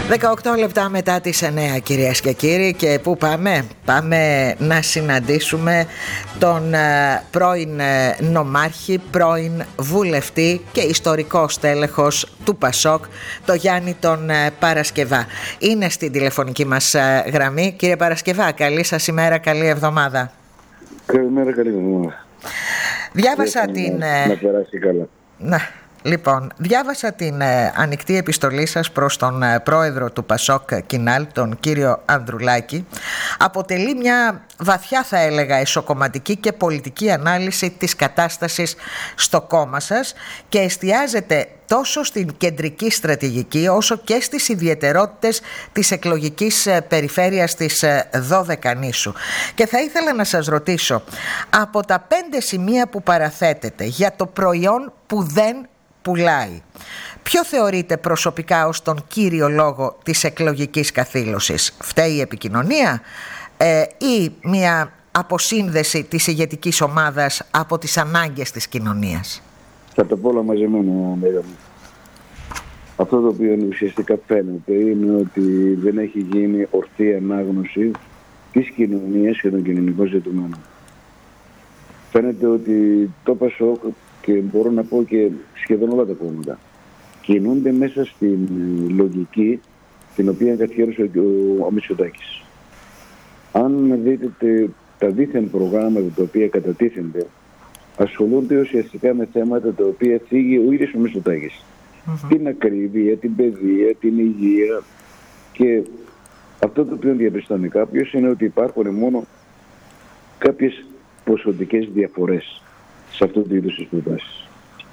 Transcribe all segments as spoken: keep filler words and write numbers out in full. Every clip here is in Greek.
δεκαοκτώ λεπτά μετά τις εννέα, κυρίες και κύριοι, και πού πάμε? Πάμε να συναντήσουμε τον πρώην νομάρχη, πρώην βουλευτή και ιστορικό στέλεχος του Πασόκ, το Γιάννη τον Παρασκευά. Είναι στην τηλεφωνική μας γραμμή. Κύριε Παρασκευά, καλή σας ημέρα, καλή εβδομάδα. Καλημέρα, καλή εβδομάδα. Διάβασα την... Να περάσει καλά. Να. Λοιπόν, διάβασα την ε, ανοιχτή επιστολή σας προς τον ε, πρόεδρο του Πασόκ Κινάλ, τον κύριο Ανδρουλάκη. Αποτελεί μια βαθιά, θα έλεγα, εσωκομματική και πολιτική ανάλυση της κατάστασης στο κόμμα σας και εστιάζεται τόσο στην κεντρική στρατηγική όσο και στις ιδιαιτερότητες της εκλογικής ε, περιφέρειας της ε, Δωδεκανήσου. Και θα ήθελα να σας ρωτήσω, από τα πέντε σημεία που παραθέτετε για το προϊόν που δεν πουλάει, ποιο θεωρείτε προσωπικά ως τον κύριο λόγο της εκλογικής καθήλωσης? Φταίει η επικοινωνία ε, ή μια αποσύνδεση της ηγετικής ομάδας από τις ανάγκες της κοινωνίας? Θα το πω όλα μαζεμένα, λέγαμε. Αυτό το οποίο ουσιαστικά φαίνεται είναι ότι δεν έχει γίνει ορθή ανάγνωση της κοινωνίας και των κοινωνικών ζητουμένων. Φαίνεται ότι το Πασόκ, και μπορώ να πω και σχεδόν όλα τα κόμματα, κινούνται μέσα στην λογική την οποία καθιέρωσε ο, ο Μητσοτάκης. Αν δείτε τα δίθεν προγράμματα τα οποία κατατίθενται, ασχολούνται ουσιαστικά με θέματα τα οποία θίγει ο ίδιος ο Μητσοτάκης. Mm-hmm. Την ακρίβεια, την παιδεία, την υγεία, και αυτό το οποίο διαπιστώνει κάποιος είναι ότι υπάρχουν μόνο κάποιες ποσοτικές διαφορές σε αυτό το είδος της προτάσεις.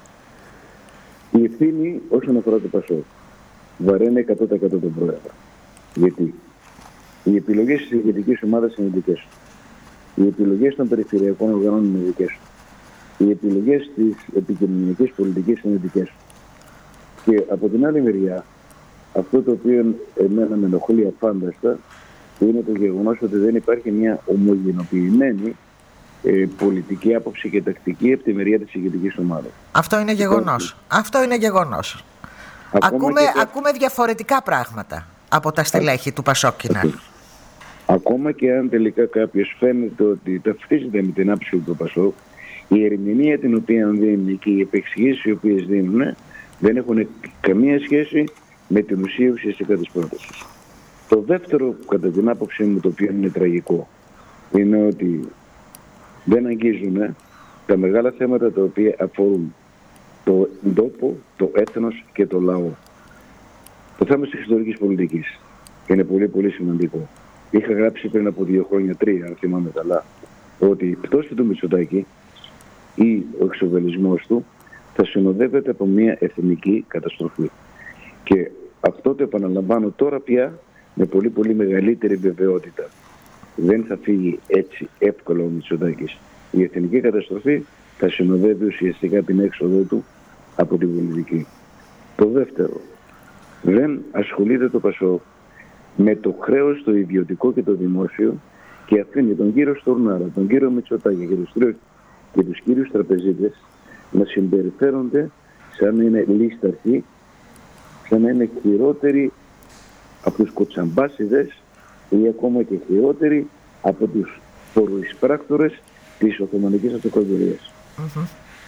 Η ευθύνη όσον αφορά το Πασόκ βαραίνει εκατό τοις εκατό τον πρόεδρο. Γιατί οι επιλογές της ηγετικής ομάδας είναι δικές του. Οι επιλογές των περιφερειακών οργανών είναι δικές του. Οι επιλογές της επικοινωνικής πολιτικής είναι δικές του. Και από την άλλη μεριά, αυτό το οποίο εμένα με ενοχλεί αφάνταστα είναι το γεγονός ότι δεν υπάρχει μια ομογενοποιημένη Ε, πολιτική άποψη και τακτική από τη μεριά της ηγετικής ομάδας. Αυτό είναι γεγονός. Αυτό είναι γεγονός. Ακούμε, και... ακούμε διαφορετικά πράγματα από τα στελέχη Α... του Πασόκ Κινάλ. Ακόμα και αν τελικά κάποιος φαίνεται ότι ταυτίζεται με την άποψη του Πασόκ, η ερμηνεία την οποία δίνει και οι επεξηγήσεις οι οποίες δίνουν δεν έχουν καμία σχέση με την ουσία ουσιαστικά της πρότασης. Το δεύτερο, κατά την άποψή μου, το οποίο είναι τραγικό, είναι ότι δεν αγγίζουν τα μεγάλα θέματα τα οποία αφορούν το τόπο, το έθνος και το λαό. Το θέμα της ιστορικής πολιτικής είναι πολύ πολύ σημαντικό. Είχα γράψει πριν από δύο χρόνια, τρία, αν θυμάμαι καλά, ότι η πτώση του Μητσοτάκη ή ο εξοβελισμός του θα συνοδεύεται από μια εθνική καταστροφή. Και αυτό το επαναλαμβάνω τώρα πια με πολύ πολύ μεγαλύτερη βεβαιότητα. Δεν θα φύγει έτσι εύκολα ο Μητσοτάκης. Η εθνική καταστροφή θα συνοδεύει ουσιαστικά την έξοδο του από την πολιτική. Το δεύτερο, δεν ασχολείται το Πασόκ με το χρέος, το ιδιωτικό και το δημόσιο, και αφήνει τον κύριο Στουρνάρα, τον κύριο Μητσοτάκη και τους, τρεις, και τους κύριους τραπεζίτες να συμπεριφέρονται σαν να είναι λίσταρχοι, σαν να είναι χειρότεροι από τους κοτσαμπάσιδες ή ακόμα και χειρότεροι από τους φοροεισπράκτορες της Οθωμανικής Αυτοκρατορίας. Mm-hmm.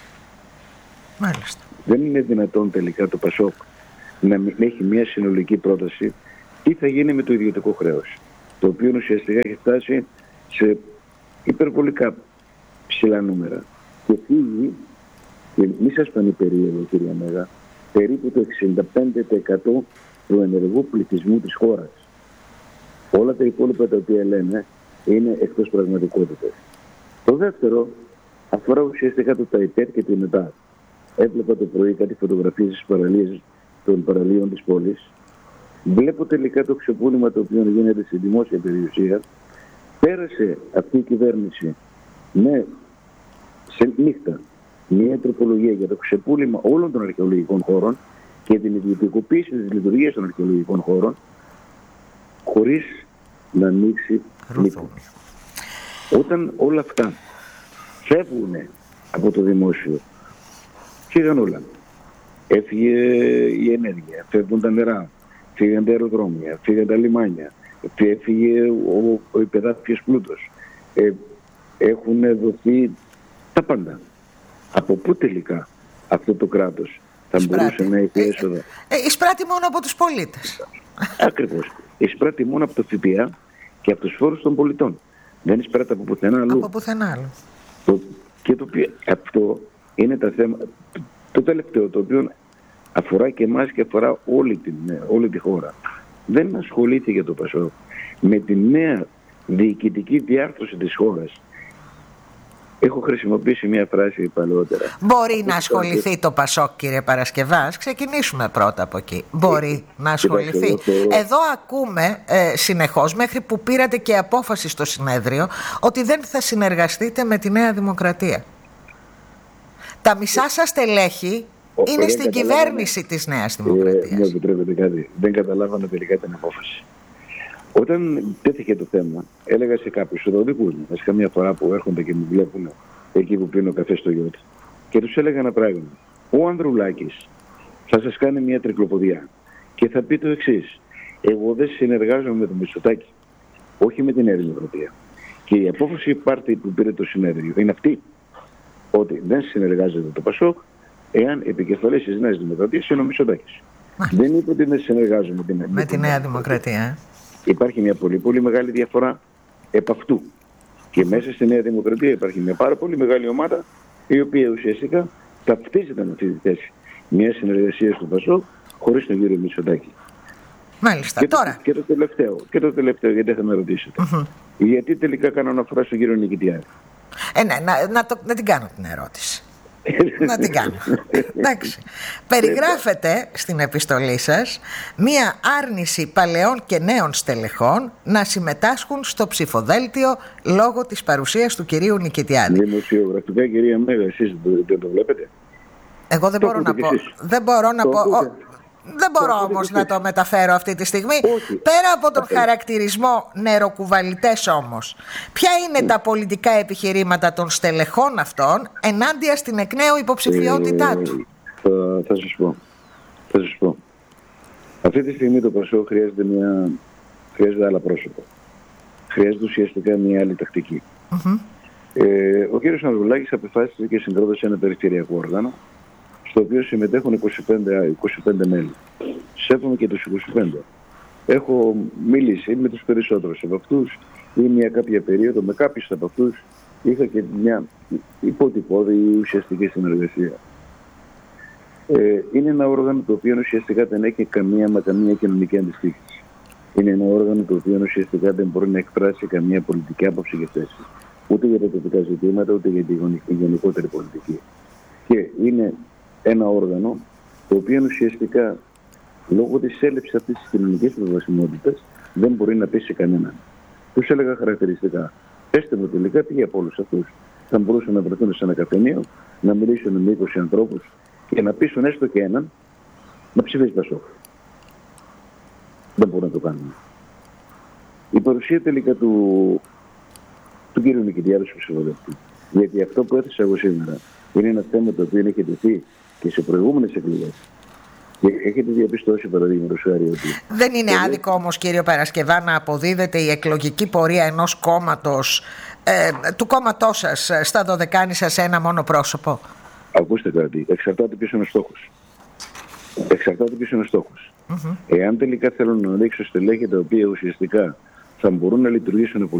Μάλιστα. Δεν είναι δυνατόν τελικά το Πασόκ να έχει μια συνολική πρόταση τι θα γίνει με το ιδιωτικό χρέος, το οποίο ουσιαστικά έχει φτάσει σε υπερβολικά ψηλά νούμερα και φύγει, και μη σας φανεί περίεργο, κυρία Μέγα, περίπου το εξήντα πέντε τοις εκατό του ενεργού πληθυσμού της χώρας. Όλα τα υπόλοιπα τα οποία λένε είναι εκτός πραγματικότητας. Το δεύτερο αφορά ουσιαστικά το ΤΑΙΠΕΡ και τη ΜΕΤΑ. Έβλεπα το πρωί κάτι φωτογραφίες στις παραλίες των παραλίων της πόλης. Βλέπω τελικά το ξεπούλημα το οποίο γίνεται στη δημόσια περιουσία. Πέρασε αυτή η κυβέρνηση με σε νύχτα μια τροπολογία για το ξεπούλημα όλων των αρχαιολογικών χώρων και την ιδιωτικοποίηση της λειτουργίας των αρχαιολογικών χώρων, χωρίς να ανοίξει μήκο. Όταν όλα αυτά φεύγουν από το δημόσιο, φύγαν όλα. Έφυγε η ενέργεια, φεύγουν τα νερά, φύγαν τα αεροδρόμια, φύγαν τα λιμάνια, έφυγε ο, ο υπεδάφιος πλούτος. Ε, έχουν δοθεί τα πάντα. Από πού τελικά αυτό το κράτος θα εισπράτη. μπορούσε να έχει έσοδα? Ε, ε, εισπράττει μόνο από τους πολίτες. Ακριβώς. Εισπράττει μόνο από το ΦΠΑ και από τους φόρους των πολιτών. Δεν εισπράττει από πουθενά αλλού. Από πουθενά αλλού. Το, και το, αυτό είναι τα θέματα. Το, το τελευταίο, το οποίο αφορά και εμάς και αφορά όλη, την, όλη τη χώρα. Δεν ασχολήθηκε το ΠΑΣΟΚ με τη νέα διοικητική διάρθρωση της χώρας. Έχω χρησιμοποιήσει μια φράση παλαιότερα. Μπορεί να ασχοληθεί το ΠΑΣΟΚ, κύριε Παρασκευάς? Ξεκινήσουμε πρώτα από εκεί. Μπορεί να ασχοληθεί. Εδώ ακούμε ε, συνεχώς, μέχρι που πήρατε και απόφαση στο συνέδριο, ότι δεν θα συνεργαστείτε με τη Νέα Δημοκρατία. Τα μισά σας στελέχη Ο, είναι στην καταλάβανε, κυβέρνηση της Νέας Δημοκρατίας. Ε, μου επιτρέπετε κάτι. Δεν καταλάβανε τελικά την απόφαση. Όταν τέθηκε το θέμα, έλεγα σε κάποιους οδοδικούς μου, βασικά μια φορά που έρχονται και μου βλέπουν εκεί που πίνω καφέ στο γιότ, και τους έλεγα ένα πράγμα. Ο Ανδρουλάκης θα σας κάνει μια τρικλοποδιά και θα πει το εξής: εγώ δεν συνεργάζομαι με τον Μητσοτάκη, όχι με την Νέα Δημοκρατία. Και η απόφαση πάρτη που πήρε το συνέδριο είναι αυτή, ότι δεν συνεργάζεται το ΠΑΣΟΚ εάν επικεφαλής της Νέας Δημοκρατίας είναι ο Μητσοτάκης. Δεν είπε ότι δεν συνεργάζομαι με την, με τη Νέα Δημοκρατία. Υπάρχει μια πολύ πολύ μεγάλη διαφορά επ' αυτού. Και μέσα στη Νέα Δημοκρατία υπάρχει μια πάρα πολύ μεγάλη ομάδα, η οποία ουσιαστικά ταυτίζεται με αυτή τη θέση μια συνεργασία του ΠΑΣΟΚ χωρίς τον κύριο Μητσοτάκη. Μάλιστα. Και τώρα. Το, και, το τελευταίο, και το τελευταίο, γιατί θα με ρωτήσετε. Mm-hmm. Γιατί τελικά κάνω αναφορά στον κύριο Νικητιάδη? Ε, ναι, να, να, το, να την κάνω την ερώτηση. Να την κάνω. Εντάξει. Περιγράφεται στην επιστολή σας μία άρνηση παλαιών και νέων στελεχών να συμμετάσχουν στο ψηφοδέλτιο λόγω της παρουσίας του κυρίου Νικητιάδη. Δημοσιογραφικά, κυρία Μέγα, εσείς δεν το βλέπετε? Εγώ δεν το μπορώ να πω. Εσείς. Δεν μπορώ να το πω. Ακούτε. Δεν μπορώ όμως να το μεταφέρω αυτή τη στιγμή. Όχι. Πέρα από τον okay. χαρακτηρισμό νεροκουβαλητές όμως, ποια είναι mm. τα πολιτικά επιχειρήματα των στελεχών αυτών ενάντια στην εκ νέου υποψηφιότητά ε, του? Θα, θα σας πω. Θα σας πω. Αυτή τη στιγμή το ΠΑΣΟΚ χρειάζεται, μια, χρειάζεται άλλα πρόσωπα. Χρειάζεται ουσιαστικά μια άλλη τακτική. Mm-hmm. Ε, ο κύριος Ανδρουλάκης αποφάσισε και συγκρότησε ένα περιφερειακό όργανο, στο οποίο συμμετέχουν είκοσι πέντε, είκοσι πέντε μέλη. Σέβομαι και τους είκοσι πέντε. Έχω μιλήσει με τους περισσότερους από αυτούς ή μια κάποια περίοδο με κάποιους από αυτούς είχα και μια υποτυπώδη ουσιαστική συνεργασία. Ε, είναι ένα όργανο το οποίο ουσιαστικά δεν έχει καμία μα καμία κοινωνική αντιστοίχηση. Είναι ένα όργανο το οποίο ουσιαστικά δεν μπορεί να εκφράσει καμία πολιτική άποψη και θέση. Ούτε για τα τοπικά ζητήματα, ούτε για τη γενικότερη πολιτική. Και είναι ένα όργανο το οποίο ουσιαστικά λόγω της έλλειψης αυτής της κοινωνικής προσβασιμότητας δεν μπορεί να πείσει κανέναν. Τους έλεγα χαρακτηριστικά: πέστε μου τελικά ποιοι από όλους αυτούς θα μπορούσαν να βρεθούν σε ένα καφενείο, να μιλήσουν με είκοσι ανθρώπους και να πείσουν έστω και έναν να ψηφίσει ΠΑΣΟΚ. Δεν μπορούν να το κάνουν. Η παρουσία τελικά του, του κ. Νικητιάδη στο ψηφοδέλτιο, γιατί αυτό που έθεσα εγώ σήμερα είναι ένα θέμα το οποίο έχει τεθεί και σε προηγούμενες εκλογές. Και έχετε διαπιστώσει, παραδείγματος χάρη, ότι. Δεν είναι ε, άδικο όμως, κύριο Παρασκευά, να αποδίδεται η εκλογική πορεία ενός κόμματος, ε, του κόμματός σας, στα δωδεκάνησα σε ένα μόνο πρόσωπο? Ακούστε κάτι. Εξαρτάται ποιος είναι ο στόχος. Εξαρτάται ποιος είναι ο στόχος. Mm-hmm. Εάν τελικά θέλουν να δείξουν στελέχη τα οποία ουσιαστικά θα μπορούν να λειτουργήσουν